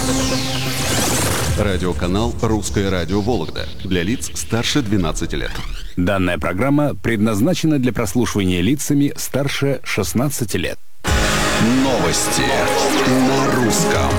Радиоканал «Русское радио Вологда» для лиц старше 12 лет. Данная программа предназначена для прослушивания лицами старше 16 лет. Новости на русском.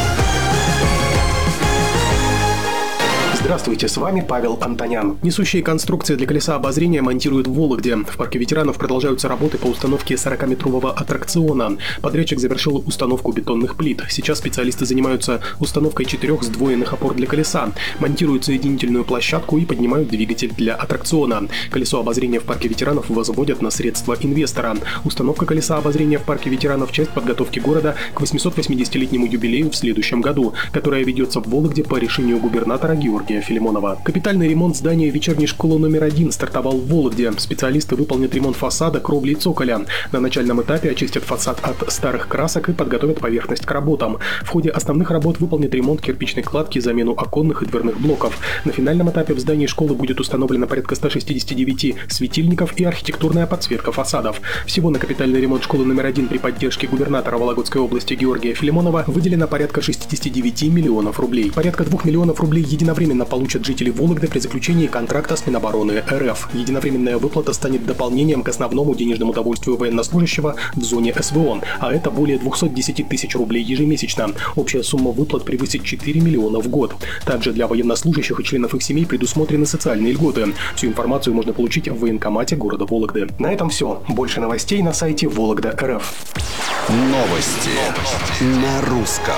Здравствуйте, с вами Павел Антонян. Несущие конструкции для колеса обозрения монтируют в Вологде. В парке ветеранов продолжаются работы по установке 40-метрового аттракциона. Подрядчик завершил установку бетонных плит. Сейчас специалисты занимаются установкой 4 сдвоенных опор для колеса, монтируют соединительную площадку и поднимают двигатель для аттракциона. Колесо обозрения в парке ветеранов возводят на средства инвестора. Установка колеса обозрения в парке ветеранов – часть подготовки города к 880-летнему юбилею в следующем году, которая ведется в Вологде по решению губернатора Георгия Филимонова. Капитальный ремонт здания вечерней школы номер 1 стартовал в Вологде. Специалисты выполнят ремонт фасада, кровли и цоколя. На начальном этапе очистят фасад от старых красок и подготовят поверхность к работам. В ходе основных работ выполнят ремонт кирпичной кладки, замену оконных и дверных блоков. На финальном этапе в здании школы будет установлено порядка 169 светильников и архитектурная подсветка фасадов. Всего на капитальный ремонт школы номер 1 при поддержке губернатора Вологодской области Георгия Филимонова выделено порядка 69 миллионов рублей. Порядка 2 миллионов рублей единовременно получат жители Вологды при заключении контракта с Минобороны РФ. Единовременная выплата станет дополнением к основному денежному удовольствию военнослужащего в зоне СВО, а это более 210 тысяч рублей ежемесячно. Общая сумма выплат превысит 4 миллиона в год. Также для военнослужащих и членов их семей предусмотрены социальные льготы. Всю информацию можно получить в военкомате города Вологды. На этом все. Больше новостей на сайте Вологда.рф. Новости на русском.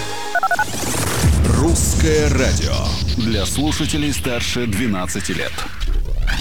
«Русское радио» для слушателей старше 12 лет.